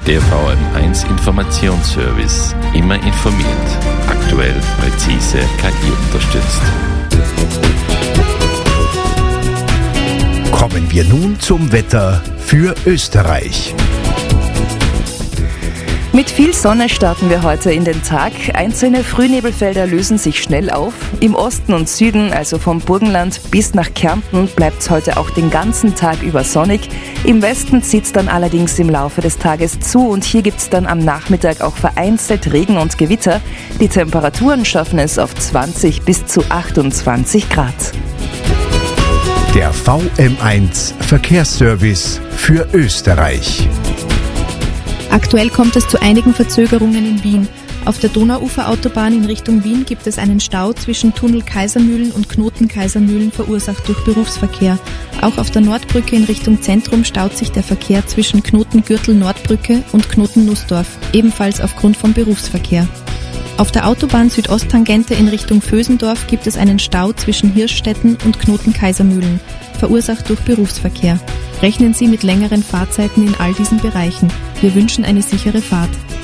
Der VM1 Informationsservice. Immer informiert. Aktuell, präzise, KI unterstützt. Kommen wir nun zum Wetter für Österreich. Mit viel Sonne starten wir heute in den Tag. Einzelne Frühnebelfelder lösen sich schnell auf. Im Osten und Süden, also vom Burgenland bis nach Kärnten, bleibt es heute auch den ganzen Tag über sonnig. Im Westen zieht es dann allerdings im Laufe des Tages zu und hier gibt es dann am Nachmittag auch vereinzelt Regen und Gewitter. Die Temperaturen schaffen es auf 20 bis zu 28 Grad. Der VM1 Verkehrsservice für Österreich. Aktuell kommt es zu einigen Verzögerungen in Wien. Auf der Donauuferautobahn in Richtung Wien gibt es einen Stau zwischen Tunnel Kaisermühlen und Knoten Kaisermühlen, verursacht durch Berufsverkehr. Auch auf der Nordbrücke in Richtung Zentrum staut sich der Verkehr zwischen Knoten Gürtel Nordbrücke und Knoten Nussdorf, ebenfalls aufgrund von Berufsverkehr. Auf der Autobahn Südosttangente in Richtung Vösendorf gibt es einen Stau zwischen Hirschstetten und Knoten Kaisermühlen, verursacht durch Berufsverkehr. Rechnen Sie mit längeren Fahrzeiten in all diesen Bereichen. Wir wünschen eine sichere Fahrt.